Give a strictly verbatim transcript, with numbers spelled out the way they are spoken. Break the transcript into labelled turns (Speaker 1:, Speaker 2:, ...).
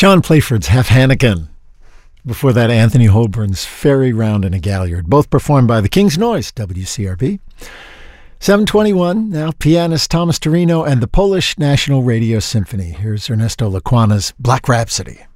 Speaker 1: John Playford's Half Hannigan. Before that, Anthony Holborn's Ferry Round in a Galliard, both performed by the King's Noise, W C R B. seven twenty-one, now pianist Thomas Torino and the Polish National Radio Symphony. Here's Ernesto Lecuana's Black Rhapsody.